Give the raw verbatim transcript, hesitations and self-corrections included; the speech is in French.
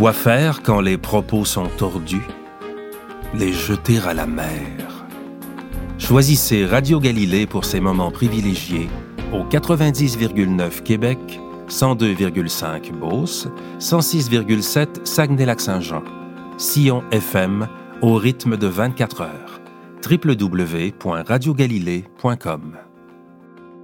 Quoi faire quand les propos sont tordus? Les jeter à la mer. Choisissez Radio Galilée pour ces moments privilégiés au quatre-vingt-dix virgule neuf Québec, cent deux virgule cinq Beauce, cent six virgule sept Saguenay-Lac-Saint-Jean. Sillon F M au rythme de vingt-quatre heures. w w w point radio galilée point com